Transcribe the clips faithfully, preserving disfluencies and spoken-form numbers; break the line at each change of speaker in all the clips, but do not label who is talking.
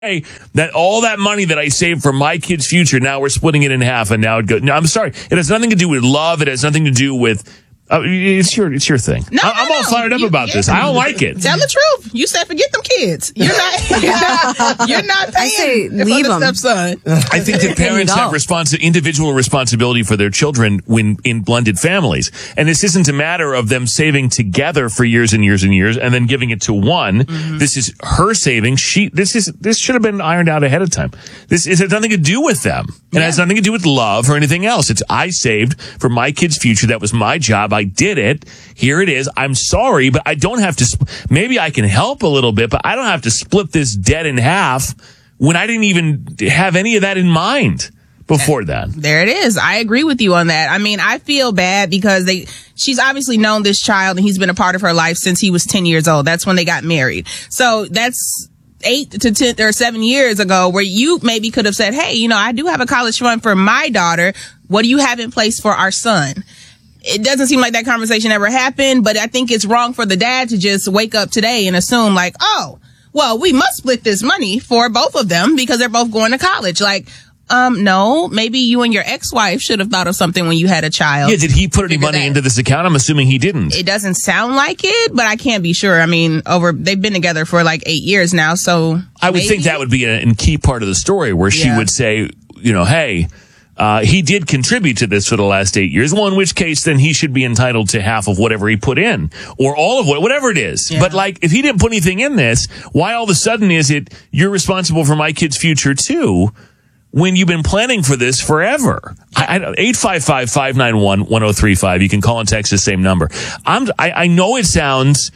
Hey, that all that money that I saved for my kid's future, now we're splitting it in half, and now it goes. No, I'm sorry. It has nothing to do with love. It has nothing to do with. Uh, it's your it's your thing.
No,
I, I'm
no,
all fired
no.
up
you,
about
yeah.
this. I don't like it.
Tell the truth. You said forget them kids. You're not. You're not, you're not paying
I say
for
leave
the
them.
stepson.
I think that parents have responsi- individual responsibility for their children when in blended families. And this isn't a matter of them saving together for years and years and years and then giving it to one. Mm-hmm. This is her saving. She, this is, this should have been ironed out ahead of time. This is, has nothing to do with them. And yeah. It has nothing to do with love or anything else. It's, I saved for my kid's future. That was my job. I did it. Here it is. I'm sorry, but I don't have to, sp- maybe I can help a little bit, but I don't have to split this debt in half when I didn't even have any of that in mind before then.
There it is. I agree with you on that. I mean, I feel bad because they, she's obviously known this child and he's been a part of her life since he was ten years old. That's when they got married. So that's eight to ten or seven years ago where you maybe could have said, hey, you know, I do have a college fund for my daughter. What do you have in place for our son? It doesn't seem like that conversation ever happened, but I think it's wrong for the dad to just wake up today and assume like, oh, well, we must split this money for both of them because they're both going to college. Like, um, no, maybe you and your ex-wife should have thought of something when you had a child.
Yeah, did he put any money that. into this account? I'm assuming he didn't.
It doesn't sound like it, but I can't be sure. I mean, over they've been together for like eight years now, so
I would
maybe?
think that would be a, a key part of the story where she
yeah.
would say, you know, hey, Uh, he did contribute to this for the last eight years. Well, in which case, then he should be entitled to half of whatever he put in, or all of what, whatever it is.
Yeah. But like,
if he didn't put anything in this, why all of a sudden is it you're responsible for my kid's future too, when you've been planning for this forever? eight five five, five nine one, one oh three five. You can call and text the same number. I'm, I, I know it sounds,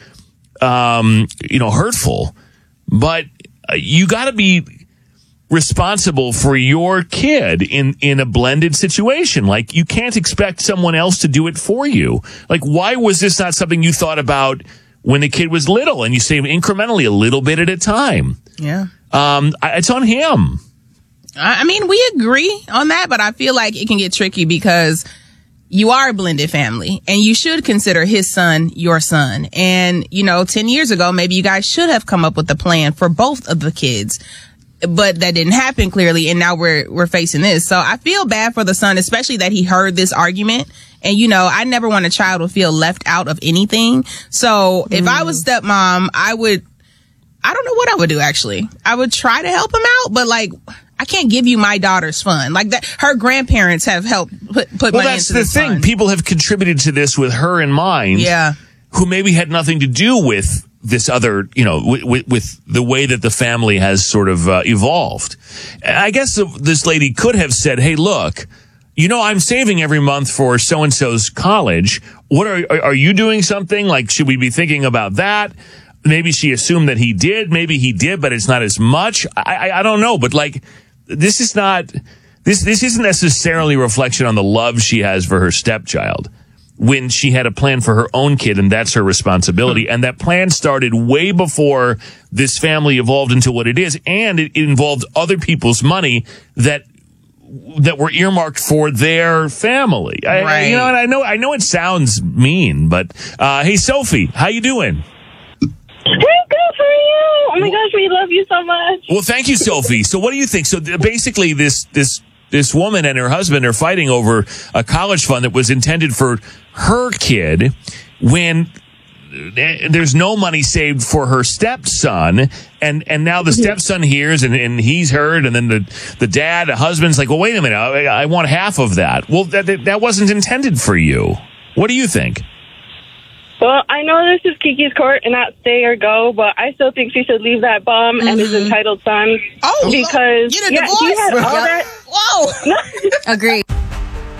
um, you know, hurtful, but you got to be responsible for your kid in, in a blended situation. Like, you can't expect someone else to do it for you. Like, why was this not something you thought about when the kid was little and you save incrementally a little bit at a time?
Yeah.
Um, it's on him.
I mean, we agree on that, but I feel like it can get tricky because you are a blended family and you should consider his son your son. And, you know, ten years ago, maybe you guys should have come up with a plan for both of the kids. But that didn't happen clearly, and now we're we're facing this. So I feel bad for the son, especially that he heard this argument. And, you know, I never want a child to feel left out of anything. So mm. if I was stepmom, I would, I don't know what I would do, actually. I would try to help him out, but, like, I can't give you my daughter's fund. Like, that, her grandparents have helped put, put
well,
money
into
this
the thing.
fund.
People have contributed to this with her in mind.
Yeah.
Who maybe had nothing to do with this other, you know, with, with the way that the family has sort of uh, evolved. I guess this lady could have said, hey, look, you know, I'm saving every month for so-and-so's college. What are, are you doing something? Like, should we be thinking about that? Maybe she assumed that he did. Maybe he did, but it's not as much. I, I, I don't know. But like, this is not, this, this isn't necessarily a reflection on the love she has for her stepchild, when she had a plan for her own kid, and that's her responsibility. And that plan started way before this family evolved into what it is, and it involved other people's money that that were earmarked for their family. I,
right.
You know, and I know I know it sounds mean, but uh, hey, Sophie, how you doing?
Hey, good for you. Oh my gosh, we love you so much.
Well, thank you, Sophie. So, what do you think? So, basically, this this. This woman and her husband are fighting over a college fund that was intended for her kid when there's no money saved for her stepson. And, and now the stepson hears and, and he's heard. And then the, the dad, the husband's like, well, wait a minute. I, I want half of that. Well, that, that wasn't intended for you. What do you think?
Well, I know this is Kiki's court and not stay or go, but I still think she should leave that bum mm-hmm. and his entitled son.
Oh,
because
get a
yeah,
divorce.
he had all that.
Whoa.
Agreed.